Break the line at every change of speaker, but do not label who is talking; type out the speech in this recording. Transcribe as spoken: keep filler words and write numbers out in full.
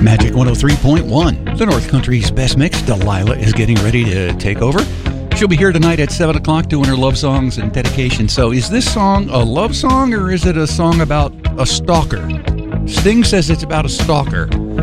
Magic one oh three point one, the North Country's best mix. Delilah is getting ready to take over. She'll be here tonight at seven o'clock doing her love songs and dedication. So is this song a love song or is it a song about a stalker? Sting says it's about a stalker.